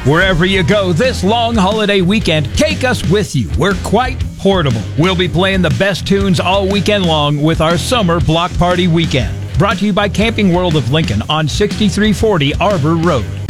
Wherever you go this long holiday weekend, take us with you. We're quite portable. We'll be playing the best tunes all weekend long with our summer block party weekend. Brought to you by Camping World of Lincoln on 6340 Arbor Road.